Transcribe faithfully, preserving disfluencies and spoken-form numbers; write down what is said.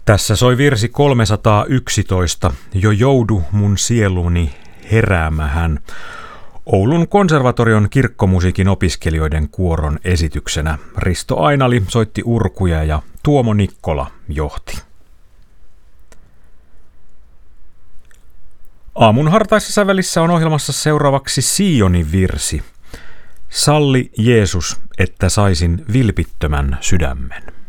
Tässä soi virsi kolmesataayksitoista, jo joudu mun sieluni heräämähän, Oulun konservatorion kirkkomusiikin opiskelijoiden kuoron esityksenä. Risto Ainali soitti urkuja ja Tuomo Nikkola johti. Aamun hartaissa sävelissä on ohjelmassa seuraavaksi Sionin virsi. Salli Jeesus, että saisin vilpittömän sydämen.